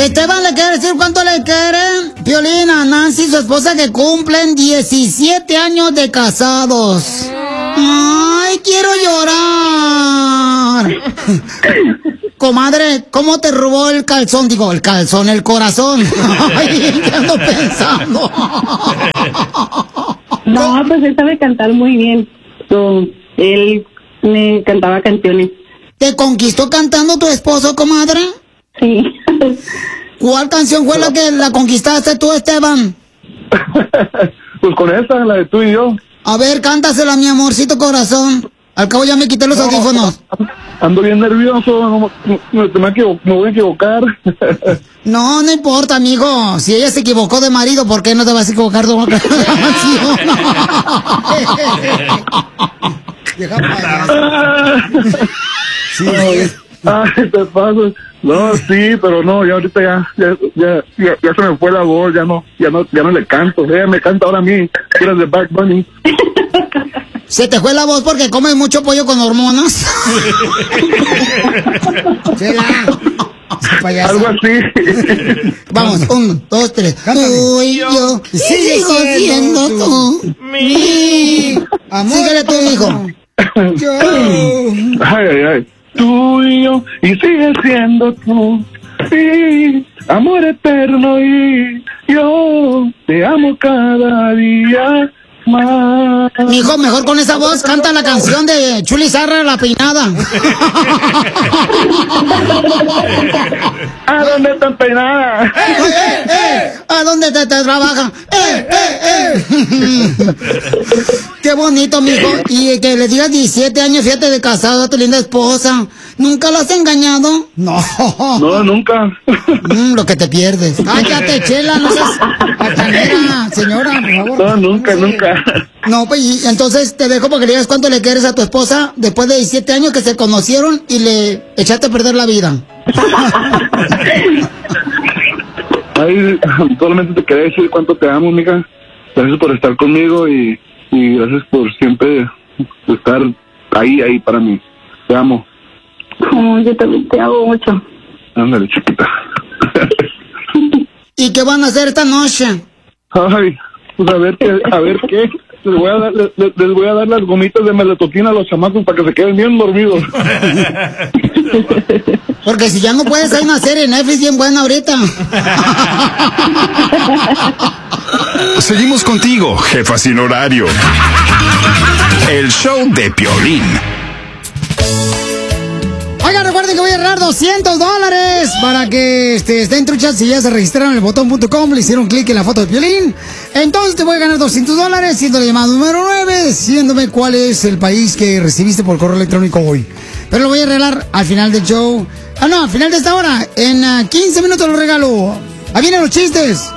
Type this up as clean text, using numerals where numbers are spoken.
Esteban le quiere decir cuánto le quiere, Piolín, a Nancy y su esposa, que cumplen 17 años de casados. ¡Ay, quiero llorar! Comadre, ¿cómo te robó el calzón? Digo, el calzón, el corazón. Ay, ¿qué ando pensando? No, pues él sabe cantar muy bien. Él me cantaba canciones. ¿Te conquistó cantando tu esposo, comadre? Sí. ¿Cuál canción fue la que la conquistaste tú, Esteban? Pues con esa, la de Tú y Yo. A ver, cántasela, mi amorcito corazón. Al cabo ya me quité los audífonos. Ando bien nervioso, me voy a equivocar. No, no importa, amigo. Si ella se equivocó de marido, ¿por qué no te vas a equivocar de una canción? Sí, ay, te paso. No, sí, pero no, ya ahorita ya se me fue la voz, ya no le canto. Ella me canta ahora a mí, eres de Bad Bunny. ¿Se te fue la voz porque comes mucho pollo con hormonas? Algo así. Vamos, 1, 2, 3. Tú y yo, sigo siendo tú. Mi amor. Síguele tú, hijo. Ay. Tú y yo, y sigue siendo tú. Sí, amor eterno, y yo te amo cada día más. Mijo, mejor con esa voz canta la canción de Chuli Zarra, La Peinada. ¿A dónde están peinadas? ¿A dónde te trabajan? Qué bonito, mijo. Y que le digas 17 años, fíjate, de casado a tu linda esposa. ¿Nunca lo has engañado? No. No, nunca. Lo que te pierdes. Cállate, Chela, no seas altanera, señora, por favor. No, nunca. No, pues, y entonces te dejo para que le digas cuánto le quieres a tu esposa después de 17 años que se conocieron y le echaste a perder la vida. Ay, solamente te quería decir cuánto te amo, amiga. Gracias por estar conmigo y gracias por siempre estar ahí para mí. Te amo. Oh, yo también te amo mucho. Ándale, chiquita. ¿Y qué van a hacer esta noche? Ay, pues a ver qué. Les voy a dar las gomitas de melatotina a los chamacos para que se queden bien dormidos. Porque si ya no puedes, hay una serie en Netflix bien buena ahorita. Seguimos contigo, jefa sin horario. El show de Piolín. Oigan, recuerden que voy a regalar $200 para que estén truchas si ya se registraron en el botón.com, le hicieron clic en la foto de Piolín. Entonces te voy a ganar $200 siendo la llamada número 9, diciéndome cuál es el país que recibiste por correo electrónico hoy. Pero lo voy a regalar al final del show. No, al final de esta hora. En 15 minutos lo regalo. Ahí vienen los chistes.